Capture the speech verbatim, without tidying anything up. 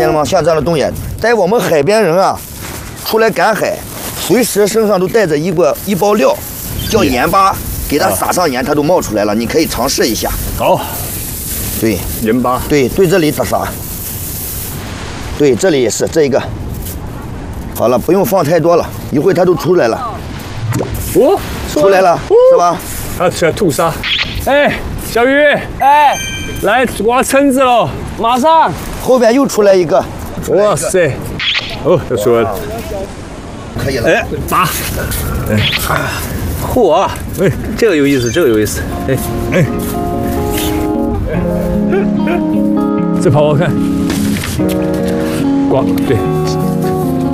见了吗？像这样的东西，在我们海边人啊，出来赶海，随时身上都带着一个一包料，叫盐巴，给它撒上盐，它都冒出来了。你可以尝试一下。 好， 对， 盐巴， 对对，这里打啥？对，这里也是这一个。好了，不用放太多了，一会儿它都出来了。 哦， 出来了，是吧？ 它起来吐沙。哎，小鱼， 哎， 来挖蛏子喽！ 马上。 后边又出来一个。 哇塞！哦，又出来了。 可以了。 哎，拔。哎， 嚯啊！哎，这个有意思，这个有意思。哎哎， 再跑跑看。刮，对，